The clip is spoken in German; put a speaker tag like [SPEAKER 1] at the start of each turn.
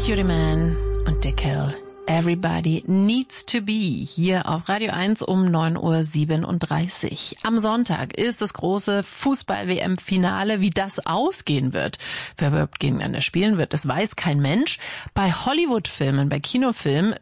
[SPEAKER 1] Cutie Man und Dick Hill. Everybody Needs to Be hier auf Radio 1 um 9:37 Uhr. Am Sonntag ist das große Fußball-WM-Finale. Wie das ausgehen wird, wer überhaupt gegeneinander spielen wird, das weiß kein Mensch. Bei Hollywood-Filmen, bei Kinofilmen